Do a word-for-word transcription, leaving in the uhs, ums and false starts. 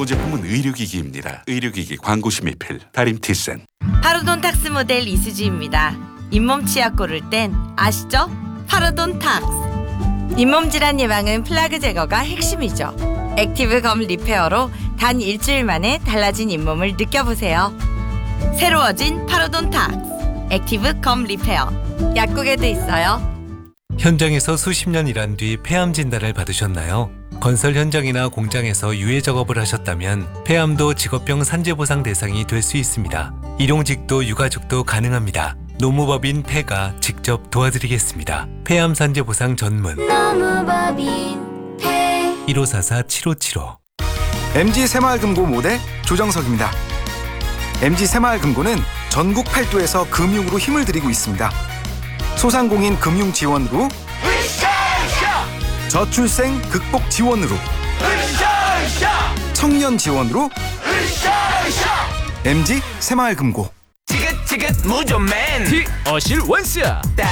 소제품은 의료기기입니다. 의료기기 광고시 미필 다림티센. 파로돈탁스 모델 이수지입니다. 잇몸 치약 고를 땐 아시죠? 파로돈탁스. 잇몸 질환 예방은 플라그 제거가 핵심이죠. 액티브 검 리페어로 단 일주일 만에 달라진 잇몸을 느껴보세요. 새로워진 파로돈탁스 액티브 검 리페어. 약국에도 있어요. 현장에서 수십 년 일한 뒤 폐암 진단을 받으셨나요? 건설 현장이나 공장에서 유해 작업을 하셨다면 폐암도 직업병 산재보상 대상이 될 수 있습니다. 일용직도 유가족도 가능합니다. 노무법인 폐가 직접 도와드리겠습니다. 폐암 산재보상 전문 노무법인 폐 일오사사 칠오칠오. 엠지 새마을금고 모대 조정석입니다. 엠지 새마을금고는 전국 팔도에서 금융으로 힘을 들이고 있습니다. 소상공인 금융 지원으로, 저출생 극복 지원으로, 청년 지원으로, 엠지 새마을금고. 지긋지긋 무좀맨 티어실 원스